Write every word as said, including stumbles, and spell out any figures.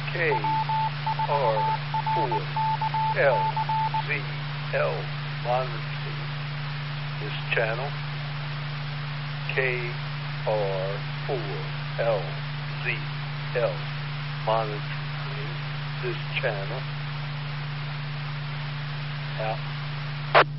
K R four L Z L monitoring this channel. K R four L Z L monitoring this channel. Out.